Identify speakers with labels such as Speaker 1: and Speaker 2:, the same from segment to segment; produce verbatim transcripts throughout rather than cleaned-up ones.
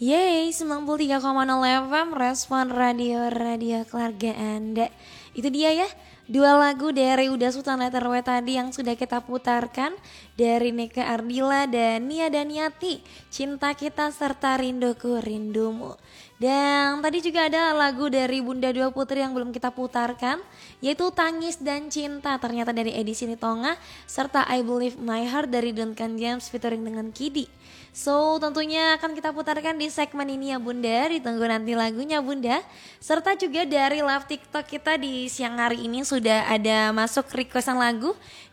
Speaker 1: Yeay, sembilan puluh tiga koma nol F M, respon radio-radio keluarga Anda. Itu dia ya, dua lagu dari Uda Sultan Letter W tadi yang sudah kita putarkan. Dari Neke Ardila dan Nia Daniati, Cinta Kita serta Rinduku Rindumu. Dan tadi juga ada lagu dari Bunda Dua Putri yang belum kita putarkan, yaitu Tangis dan Cinta ternyata dari Edi Sinitonga, serta I Believe My Heart dari Duncan James featuring dengan Kidi. So tentunya akan kita putarkan di segmen ini ya Bunda, ditunggu nanti lagunya Bunda. Serta juga dari live TikTok kita di siang hari ini sudah ada masuk requestan lagu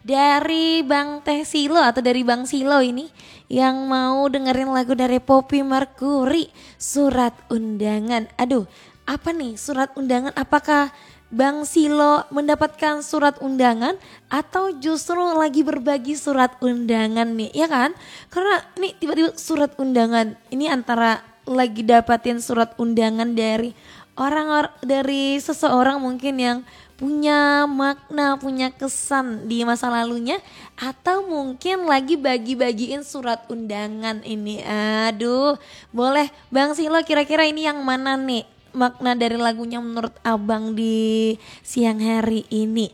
Speaker 1: dari Bang Teh Silo atau dari Bang Silo ini yang mau dengerin lagu dari Poppy Mercury, Surat Undangan. Aduh, apa nih surat undangan? Apakah Bang Silo mendapatkan surat undangan atau justru lagi berbagi surat undangan nih, ya kan? Karena nih tiba-tiba surat undangan, ini antara lagi dapatin surat undangan dari orang dari seseorang mungkin yang punya makna, punya kesan di masa lalunya, atau mungkin lagi bagi-bagiin surat undangan ini. Aduh, boleh Bang Silo kira-kira ini yang mana nih? Makna dari lagunya menurut abang di siang hari ini.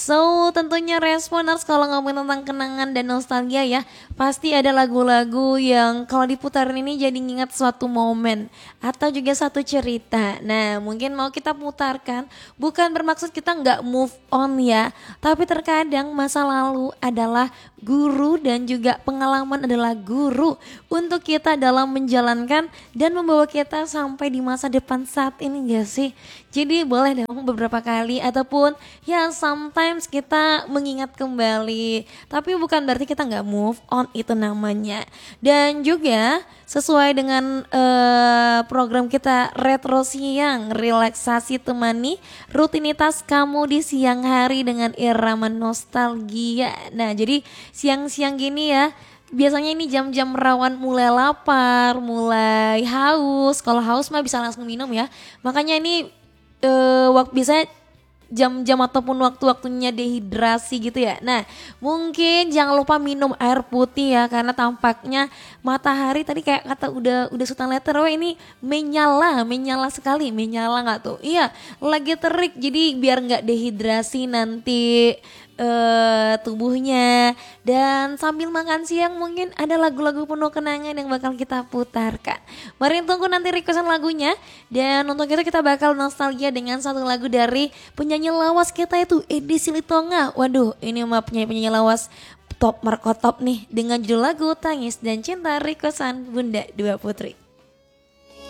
Speaker 1: So tentunya responers kalau ngomongin tentang kenangan dan nostalgia ya, pasti ada lagu-lagu yang kalau diputarin ini jadi ngingat suatu momen atau juga satu cerita. Nah mungkin mau kita putarkan, bukan bermaksud kita nggak move on ya, tapi terkadang masa lalu adalah guru dan juga pengalaman adalah guru untuk kita dalam menjalankan dan membawa kita sampai di masa depan saat ini gak sih? Jadi boleh dong beberapa kali ataupun ya sometimes kita mengingat kembali, tapi bukan berarti kita gak move on, itu namanya. Dan juga sesuai dengan uh, program kita Retro Siang, relaksasi temani rutinitas kamu di siang hari dengan irama nostalgia. Nah jadi siang-siang gini ya, biasanya ini jam-jam rawan mulai lapar, mulai haus. Kalau haus mah bisa langsung minum ya. Makanya ini uh, waktu biasanya jam-jam ataupun waktu-waktunya dehidrasi gitu ya. Nah mungkin jangan lupa minum air putih ya, karena tampaknya matahari tadi kayak kata udah udah Sultan Letter W ini menyala, menyala sekali, menyala nggak tuh? Iya, lagi terik, jadi biar nggak dehidrasi nanti Uh, tubuhnya. Dan sambil makan siang mungkin ada lagu-lagu penuh kenangan yang bakal kita putarkan. Mari tunggu nanti requestan lagunya. Dan untuk itu kita bakal nostalgia dengan satu lagu dari penyanyi lawas kita itu Edi Silitonga. Waduh, ini mah penyanyi-penyanyi lawas top markotop nih, dengan judul lagu Tangis dan Cinta requestan Bunda Dua Putri.